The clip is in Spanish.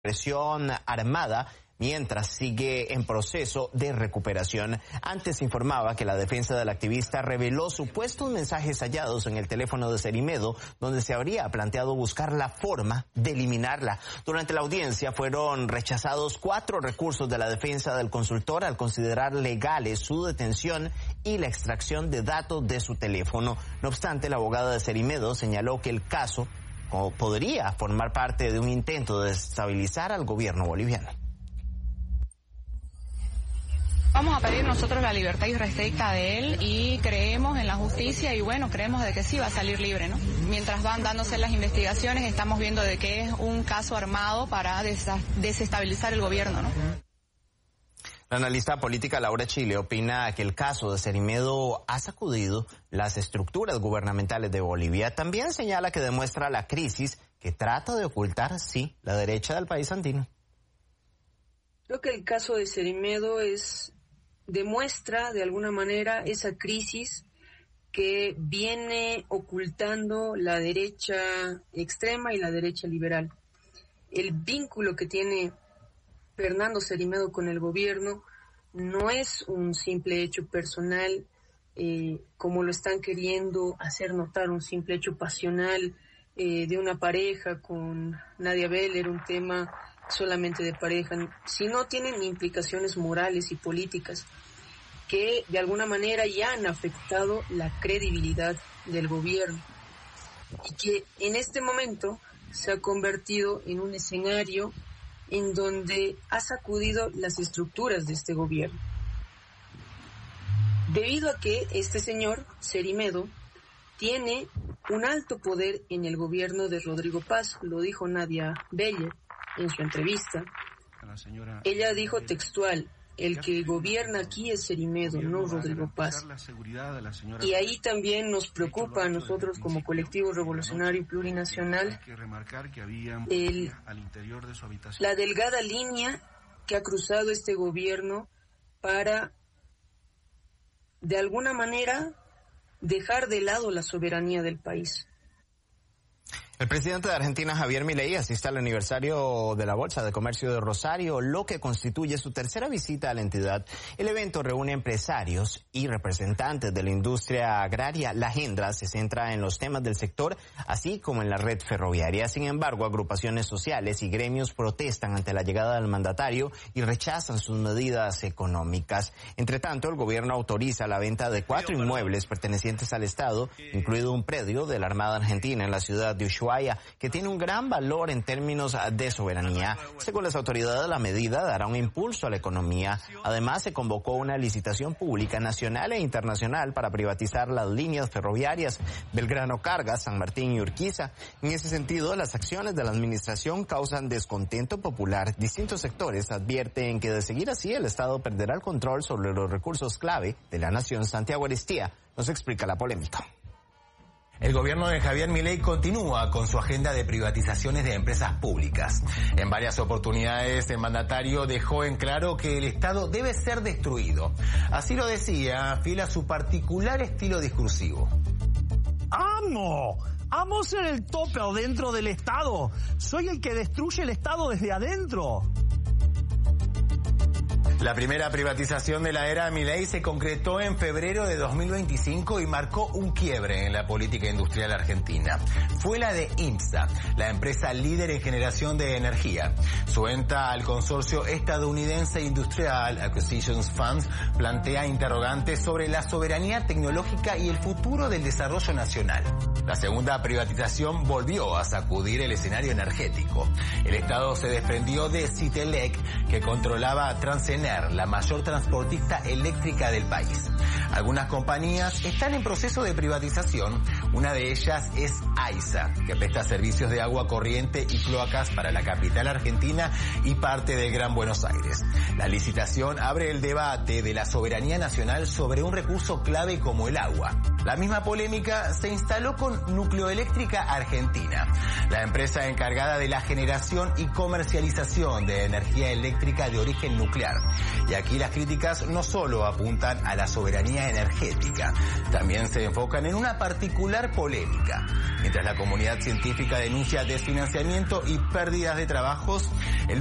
Presión armada mientras sigue en proceso de recuperación. Antes informaba que la defensa del activista reveló supuestos mensajes hallados en el teléfono de Cerimedo, donde se habría planteado buscar la forma de eliminarla. Durante la audiencia fueron rechazados 4 recursos de la defensa del consultor al considerar legales su detención y la extracción de datos de su teléfono. No obstante, la abogada de Cerimedo señaló que el caso podría formar parte de un intento de desestabilizar al gobierno boliviano. Vamos a pedir nosotros la libertad irrestricta de él y creemos en la justicia y bueno, creemos de que sí va a salir libre, ¿no? Mientras van dándose las investigaciones estamos viendo de que es un caso armado para desestabilizar el gobierno, ¿no? La analista política Laura Chile opina que el caso de Cerimedo ha sacudido las estructuras gubernamentales de Bolivia. También señala que demuestra la crisis que trata de ocultar, sí, la derecha del país andino. Creo que el caso de Cerimedo demuestra de alguna manera esa crisis que viene ocultando la derecha extrema y la derecha liberal. El vínculo que tiene Fernando Cerimedo con el gobierno no es un simple hecho personal, como lo están queriendo hacer notar, un simple hecho pasional de una pareja con Nadia Beller, un tema solamente de pareja, sino tienen implicaciones morales y políticas que de alguna manera ya han afectado la credibilidad del gobierno y que en este momento se ha convertido en un escenario en donde ha sacudido las estructuras de este gobierno. Debido a que este señor, Cerimedo, tiene un alto poder en el gobierno de Rodrigo Paz, lo dijo Nadia Beller en su entrevista. Ella dijo textual: el que gobierna aquí es Cerimedo, no Rodrigo Paz. Y ahí también nos preocupa a nosotros como colectivo revolucionario plurinacional la delgada línea que ha cruzado este gobierno para, de alguna manera, dejar de lado la soberanía del país. El presidente de Argentina, Javier Milei, asiste al aniversario de la Bolsa de Comercio de Rosario, lo que constituye su tercera visita a la entidad. El evento reúne empresarios y representantes de la industria agraria. La agenda se centra en los temas del sector, así como en la red ferroviaria. Sin embargo, agrupaciones sociales y gremios protestan ante la llegada del mandatario y rechazan sus medidas económicas. Entre tanto, el gobierno autoriza la venta de 4 inmuebles pertenecientes al Estado, incluido un predio de la Armada Argentina en la ciudad de Ushuaia, que tiene un gran valor en términos de soberanía. Según las autoridades, la medida dará un impulso a la economía. Además, se convocó una licitación pública nacional e internacional para privatizar las líneas ferroviarias Belgrano Cargas, San Martín y Urquiza. En ese sentido, las acciones de la administración causan descontento popular. Distintos sectores advierten que de seguir así, el Estado perderá el control sobre los recursos clave de la nación. Santiago Aristía nos explica la polémica. El gobierno de Javier Milei continúa con su agenda de privatizaciones de empresas públicas. En varias oportunidades, el mandatario dejó en claro que el Estado debe ser destruido. Así lo decía, fiel a su particular estilo discursivo. ¡Amo ser el tope adentro del Estado! Soy el que destruye el Estado desde adentro. La primera privatización de la era Milei se concretó en febrero de 2025 y marcó un quiebre en la política industrial argentina. Fue la de IMSA, la empresa líder en generación de energía. Su venta al consorcio estadounidense Industrial Acquisitions Funds plantea interrogantes sobre la soberanía tecnológica y el futuro del desarrollo nacional. La segunda privatización volvió a sacudir el escenario energético. El Estado se desprendió de Citelec, que controlaba Transener, la mayor transportista eléctrica del país. Algunas compañías están en proceso de privatización. Una de ellas es AISA, que presta servicios de agua corriente y cloacas para la capital argentina y parte del Gran Buenos Aires. La licitación abre el debate de la soberanía nacional sobre un recurso clave como el agua. La misma polémica se instaló con Nucleoeléctrica Argentina, la empresa encargada de la generación y comercialización de energía eléctrica de origen nuclear. Y aquí las críticas no solo apuntan a la soberanía soberanía energética. También se enfocan en una particular polémica. Mientras la comunidad científica denuncia desfinanciamiento y pérdidas de trabajos, el